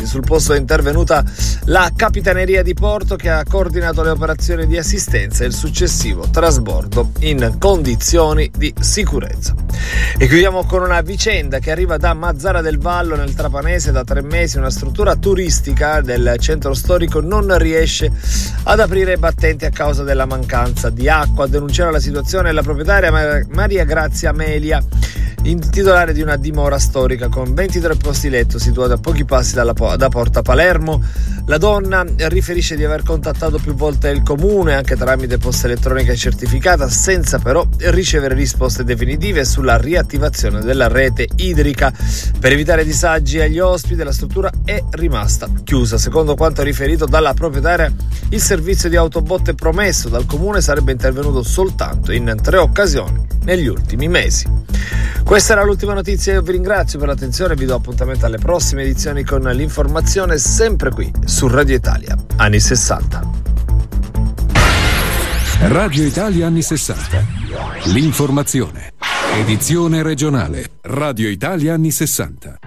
Infatti sul posto è intervenuta la Capitaneria di Porto, che ha coordinato le operazioni di assistenza e il successivo trasbordo in condizioni di sicurezza. E chiudiamo con una vicenda che arriva da Mazzara del Vallo nel Trapanese. Da 3 mesi una struttura turistica del centro storico non riesce ad aprire i battenti a causa della mancanza di acqua. A denunciare la situazione è la proprietaria Maria Grazia Melia, titolare di una dimora storica con 23 posti letto situata a pochi passi da Porta Palermo. La donna riferisce di aver contattato più volte il comune, anche tramite posta elettronica certificata, senza però ricevere risposte definitive sulla riattivazione della rete idrica. Per evitare disagi agli ospiti, la struttura è rimasta chiusa. Secondo quanto riferito dalla proprietaria, il servizio di autobotte promesso dal comune sarebbe intervenuto soltanto in 3 occasioni negli ultimi mesi. Questa era l'ultima notizia, io vi ringrazio per l'attenzione e vi do appuntamento alle prossime edizioni con l'informazione, sempre qui su Radio Italia anni 60. Radio Italia anni 60. L'informazione. Edizione regionale. Radio Italia anni 60.